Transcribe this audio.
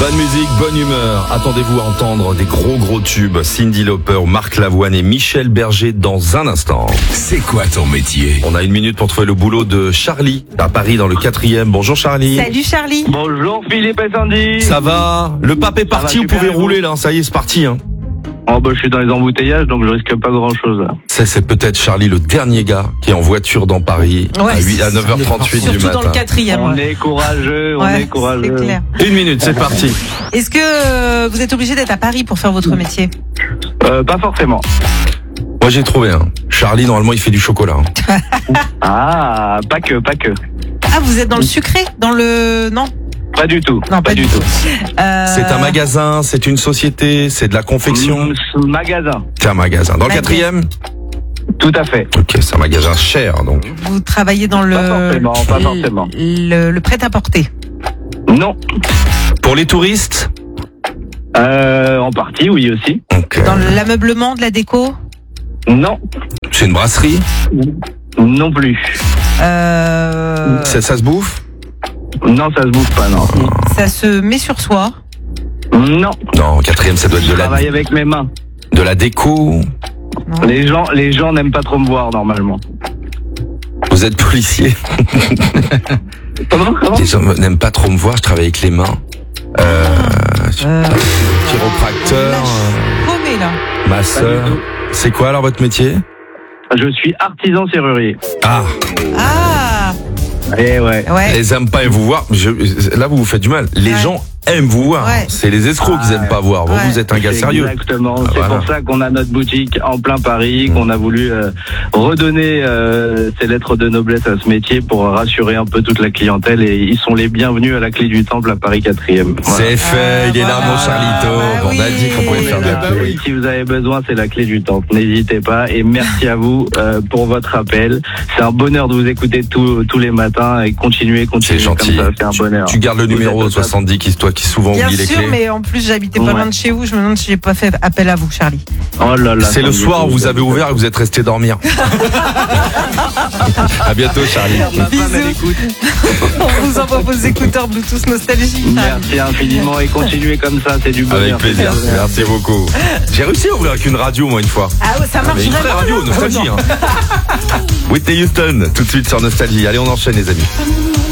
Bonne musique, bonne humeur. Attendez-vous à entendre des gros tubes. Cyndi Lauper, Marc Lavoine et Michel Berger dans un instant. C'est quoi ton métier? On a une minute pour trouver le boulot de Charlie à Paris dans le 4e. Bonjour Charlie. Salut Charlie. Bonjour Philippe et Sandy. Ça va? Le pape est parti, vous pouvez rouler là, ça y est, c'est parti. Hein. Oh bah je suis dans les embouteillages donc je risque pas grand chose. C'est peut-être Charlie le dernier gars qui est en voiture dans Paris à 9h38 du Surtout matin. dans le 4e. On est courageux, C'est clair. Une minute, c'est parti. Est-ce que vous êtes obligé d'être à Paris pour faire votre métier? Pas forcément. Moi j'ai trouvé un. Charlie normalement il fait du chocolat. Hein. Ah, pas que. Ah, vous êtes dans le sucré? Dans le... Non? Pas du tout. Non, pas du tout. C'est un magasin, c'est une société, c'est de la confection. Magasin. C'est un magasin. Dans le 4e? Tout à fait. Ok, c'est un magasin cher donc. Vous travaillez dans le... Pas forcément. Le prêt-à-porter? Non. Pour les touristes? En partie, oui aussi. Okay. Dans l'ameublement, de la déco? Non. C'est une brasserie? Non plus. Ça se bouffe? Non, ça se bouffe pas, non. Ça se met sur soi? Non. Non, 4e, ça doit être Je travaille avec mes mains. de la déco. Non. Les gens n'aiment pas trop me voir normalement. Vous êtes policier. Comment Les gens n'aiment pas trop me voir, je travaille avec les mains. Chiropracteur, Paumé, là. masseur. C'est quoi alors votre métier? Je suis artisan serrurier. Ah, Ah! Eh ouais. Ouais. ils aiment pas vous voir. Là, vous vous faites du mal. Les gens aiment vous voir. Ouais. C'est les escrocs qu'ils aiment pas voir. Vous, Ouais. vous êtes un gars sérieux. Exactement. Ah, C'est voilà. pour ça qu'on a notre boutique en plein Paris, qu'on a voulu redonner ces lettres de noblesse à ce métier pour rassurer un peu toute la clientèle. Et ils sont les bienvenus à la clé du temple à Paris 4e. Voilà. C'est fait, il est là, voilà. mon Charlito. Bah On a oui. dit qu'on pouvait faire de la pub. Si vous avez besoin, c'est la clé du temple. N'hésitez pas. Et merci à vous pour votre appel. C'est un bonheur de vous écouter tous les matins et continuez C'est gentil. comme ça. C'est un bonheur. Tu gardes le Vous numéro êtes au top. 70 toi qui souvent Bien oublie les sûr, clés. mais en plus, j'habitais pas Ouais. loin de chez vous. Je me demande si j'ai pas fait appel à vous, Charlie. Oh là là. C'est le soir où vous avez ouvert et vous êtes resté dormir. À bientôt Charlie. Ma femme, elle écoute. On vous envoie vos écouteurs Bluetooth Nostalgie. Merci infiniment et continuez comme ça, c'est du bonheur. Avec plaisir. Merci beaucoup. J'ai réussi à ouvrir qu'une radio moi une fois. Ah ouais, ça marche Mais une vraie vraiment, radio, non? Nostalgie. Hein. Whitney Houston, tout de suite sur Nostalgie. Allez, on enchaîne les amis.